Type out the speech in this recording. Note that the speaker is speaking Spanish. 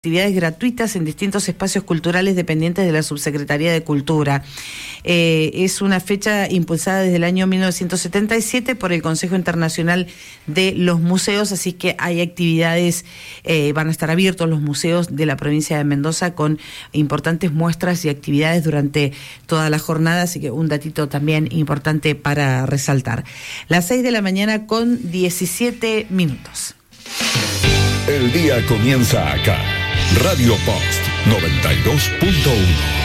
actividades gratuitas en distintos espacios culturales dependientes de la Subsecretaría de Cultura. Es una fecha impulsada desde el año 1977 por el Consejo Internacional de los Museos, así que hay actividades, van a estar abiertos los museos de la provincia de Mendoza con importantes muestras y actividades durante toda la jornada, así que un datito también importante para resaltar. Las 6 de la mañana con 17 minutos. El día comienza acá. Radio Post 92.1.